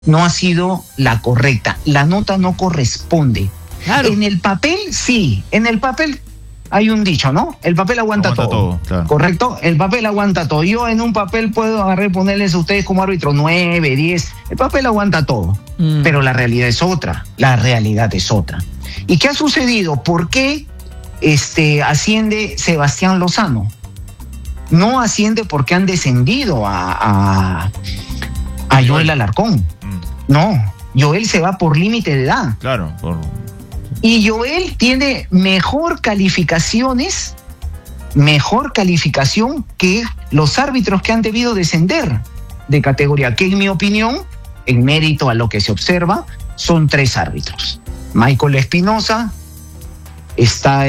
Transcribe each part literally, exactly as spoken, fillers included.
no ha sido la correcta. La nota no corresponde. Claro. En el papel, sí. En el papel hay un dicho, ¿no? El papel aguanta, aguanta todo. todo claro. ¿Correcto? El papel aguanta todo. Yo en un papel puedo agarrar y ponerles a ustedes como árbitro nueve, diez. El papel aguanta todo. Mm. Pero la realidad es otra. La realidad es otra. ¿Y qué ha sucedido? ¿Por qué este, asciende Sebastián Lozano? No asciende porque han descendido a, a, a Joel Alarcón. Mm. No. Joel se va por límite de edad. Claro, por... Y Joel tiene mejor calificaciones, mejor calificación que los árbitros que han debido descender de categoría, que en mi opinión, en mérito a lo que se observa, son tres árbitros. Michael Espinosa, está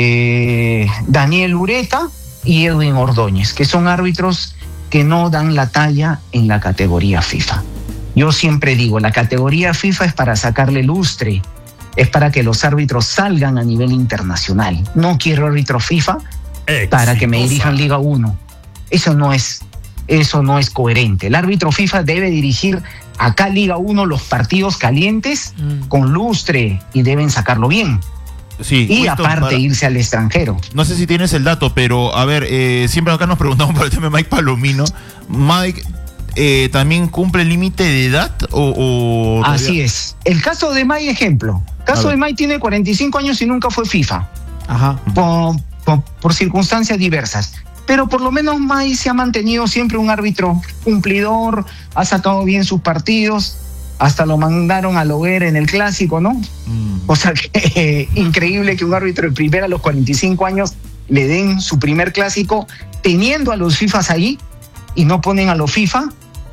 este Daniel Ureta y Edwin Ordóñez, que son árbitros que no dan la talla en la categoría FIFA. Yo siempre digo, la categoría FIFA es para sacarle lustre, es para que los árbitros salgan a nivel internacional. No quiero árbitro FIFA Exitosa. Para que me dirijan Liga uno. Eso no es, eso no es coherente. El árbitro FIFA debe dirigir acá Liga uno los partidos calientes mm. con lustre y deben sacarlo bien. Sí, y aparte para... irse al extranjero. No sé si tienes el dato, pero a ver, eh, siempre acá nos preguntamos por el tema de Mike Palomino. Mike... Eh, ¿también cumple el límite de edad? O, o Así es. El caso de May, ejemplo. El caso de May tiene cuarenta y cinco años y nunca fue FIFA. Ajá. Por, por, por circunstancias diversas. Pero por lo menos May se ha mantenido siempre un árbitro cumplidor, ha sacado bien sus partidos, hasta lo mandaron a Loguer en el clásico, ¿no? Mm. O sea que eh, increíble que un árbitro de primera a los cuarenta y cinco años le den su primer clásico, teniendo a los FIFAs ahí y no ponen a los FIFA.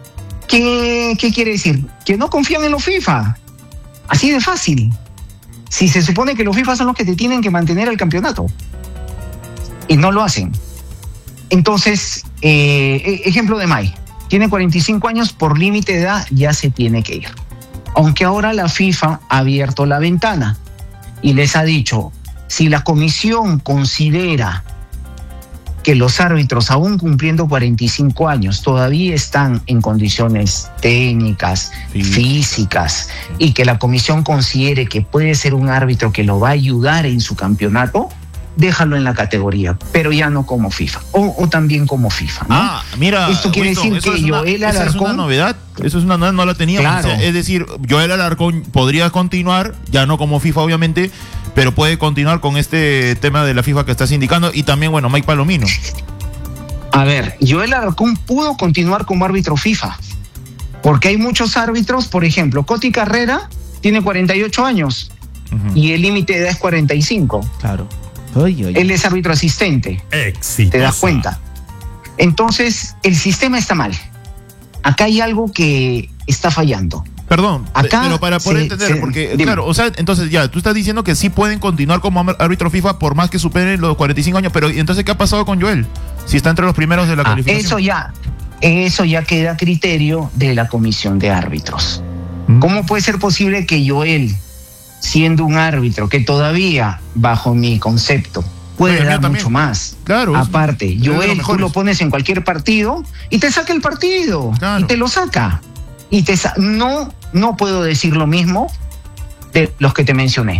¿Qué, ¿Qué quiere decir? Que no confían en los FIFA. Así de fácil. Si se supone que los FIFA son los que te tienen que mantener el campeonato. Y no lo hacen. Entonces, eh, ejemplo de May. Tiene cuarenta y cinco años, por límite de edad ya se tiene que ir. Aunque ahora la FIFA ha abierto la ventana y les ha dicho, si la comisión considera que los árbitros, aún cumpliendo cuarenta y cinco años, todavía están en condiciones técnicas, sí. físicas, y que la comisión considere que puede ser un árbitro que lo va a ayudar en su campeonato, déjalo en la categoría, pero ya no como FIFA, o, o también como FIFA, ¿no? Ah, mira, esto quiere Winston, decir que una, Joel Alarcón... Esa es una novedad, eso es una novedad, no la teníamos. Claro. O sea, es decir, Joel Alarcón podría continuar, ya no como FIFA obviamente, pero puede continuar con este tema de la FIFA que estás indicando, y también, bueno, Mike Palomino. A ver, Joel Alarcón pudo continuar como árbitro FIFA, porque hay muchos árbitros, por ejemplo, Coti Carrera tiene cuarenta y ocho años, uh-huh. y el límite de edad es cuarenta y cinco. Claro. Oy, oy. Él es árbitro asistente. Exitosa. ¿Te das cuenta? Entonces, el sistema está mal. Acá hay algo que está fallando. Perdón, acá pero para poder se, entender, se, porque, dime. claro, o sea, entonces ya, tú estás diciendo que sí pueden continuar como árbitro FIFA por más que superen los cuarenta y cinco años, pero entonces, ¿qué ha pasado con Joel? Si está entre los primeros de la ah, calificación. Eso ya, eso ya queda a criterio de la comisión de árbitros. ¿Mm? ¿Cómo puede ser posible que Joel, siendo un árbitro que todavía, bajo mi concepto, puede Oye, dar también. mucho más? Claro. Aparte, es, Joel, tú lo pones en cualquier partido y te saca el partido. Claro. Y te lo saca. Y te sa- no, no puedo decir lo mismo de los que te mencioné.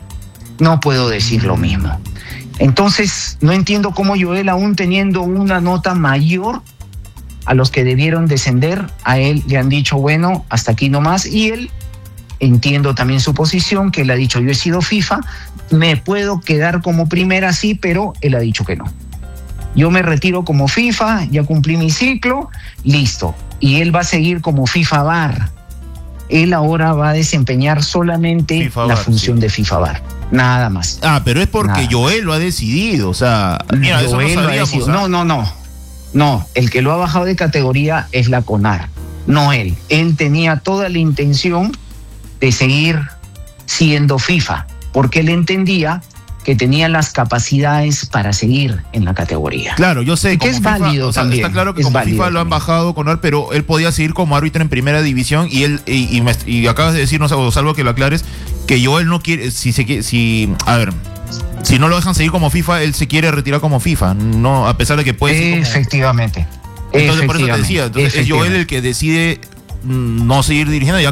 No puedo decir lo mismo. Entonces, no entiendo cómo Joel, aún teniendo una nota mayor a los que debieron descender, a él le han dicho, bueno, hasta aquí nomás. Y él, entiendo también su posición, que él ha dicho, yo he sido FIFA, me puedo quedar como primera, sí, pero él ha dicho que no. Yo me retiro como FIFA, ya cumplí mi ciclo, listo. Y él va a seguir como FIFA V A R. Él ahora va a desempeñar solamente FIFA la V A R, función sí. de FIFA V A R. Nada más. Ah, pero es porque Nada. Joel lo ha decidido, o sea, mira, Joel eso no lo ha sabíamos, decidido. ¿ah? No, no, no. No, el que lo ha bajado de categoría es la CONAR, no él. Él tenía toda la intención de seguir siendo FIFA, porque él entendía que tenía las capacidades para seguir en la categoría. Claro, yo sé que es FIFA, válido o sea, también. Está claro que es como válido FIFA lo han también. bajado con él, pero él podía seguir como árbitro en primera división y él y, y, me, y acabas de decirnos, o salvo que lo aclares, que Joel no quiere, si se quiere, si a ver, si no lo dejan seguir como FIFA, él se quiere retirar como FIFA, no, a pesar de que puede ser como... Efectivamente. Entonces por eso te decía, entonces es Joel el que decide mm, no seguir dirigiendo, ya